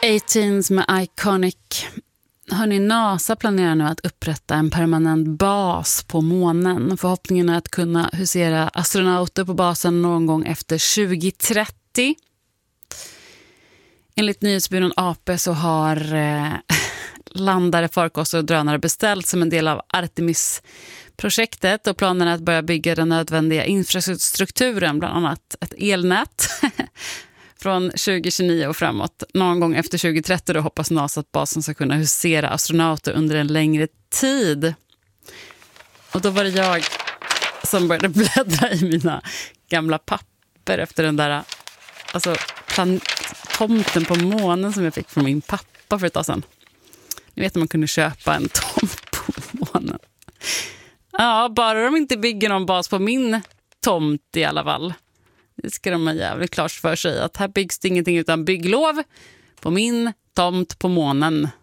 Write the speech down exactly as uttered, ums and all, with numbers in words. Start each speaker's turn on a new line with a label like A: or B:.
A: arton med Iconic. Hörrni, NASA planerar nu att upprätta en permanent bas på månen. Förhoppningen är att kunna husera astronauter på basen någon gång efter tjugo trettio. Enligt nyhetsbyrån A P så har eh, landare, farkoster och drönare beställt som en del av Artemis-projektet, och planen är att börja bygga den nödvändiga infrastrukturen, bland annat ett elnät från tjugo tjugonio och framåt. Någon gång efter tjugo trettio då hoppas NASA att basen ska kunna husera astronauter under en längre tid. Och då var det jag som började bläddra i mina gamla papper efter den där alltså plan- tomten på månen som jag fick från min pappa för ett tag sedan. Ni vet att man kunde köpa en tomt på månen. Ja, bara de inte bygger någon bas på min tomt i alla fall. Det ska de ha jävligt klart för sig, att här byggs det ingenting utan bygglov på min tomt på månen.